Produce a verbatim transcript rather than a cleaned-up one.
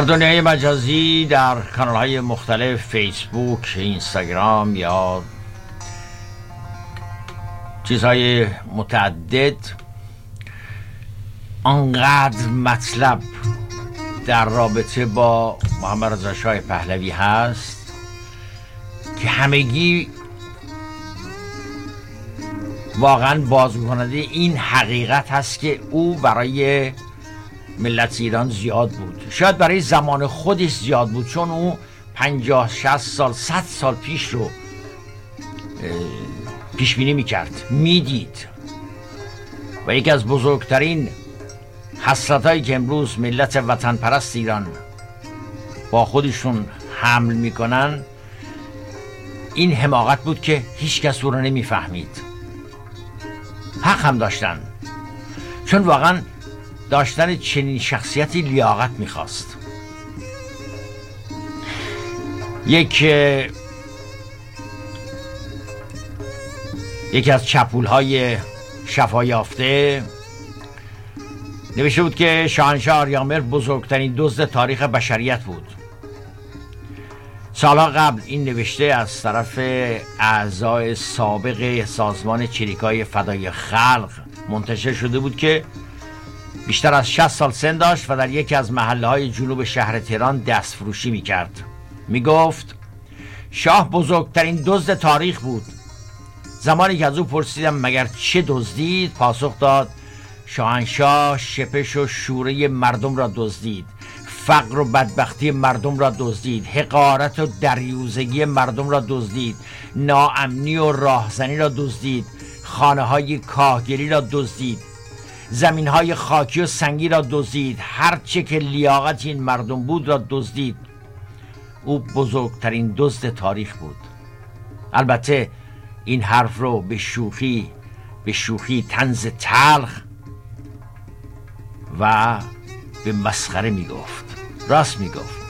دنیای مجازی در کانال های مختلف، فیسبوک، اینستاگرام یا چیزهای متعدد، آنقدر مطلب در رابطه با محمد رضا شاه پهلوی هست که همگی واقعا بازگو کننده این حقیقت هست که او برای ملت ایران زیاد بود. شاید برای زمان خودش زیاد بود، چون او پنجاه شصت سال صد سال پیش رو پیش بینی میکرد، میدید و یکی از بزرگترین حسرت هایی که امروز ملت وطن پرست ایران با خودشون حمل میکنن این حماقت بود که هیچ کس او رو نمیفهمید. حق هم داشتن، چون واقعا داشتن چنین شخصیتی لیاقت میخواست. یک یکی از چپول های شفا یافته نوشته بود که شاهنشاه آریامر بزرگترین دزد تاریخ بشریت بود. سالها قبل این نوشته از طرف اعضای سابق سازمان چریکای فدای خلق منتشر شده بود که بیشتر از شصت سال سن داشت و در یکی از محله های جنوب شهر تهران دست فروشی می کرد. می گفت شاه بزرگترین دزد تاریخ بود. زمانی که از او پرسیدم مگر چه دزدید، پاسخ داد شاهنشاه شپش و شوره مردم را دزدید، فقر و بدبختی مردم را دزدید، حقارت و دریوزگی مردم را دزدید، ناامنی و راهزنی را دزدید، خانه های کاهگلی را دزدید، زمین های خاکی و سنگی را دزدید، هر چه که لیاقت این مردم بود را دزدید. او بزرگترین دزد تاریخ بود. البته این حرف رو به شوخی به شوخی طنز تلخ و به مسخره می گفت. راست می گفت.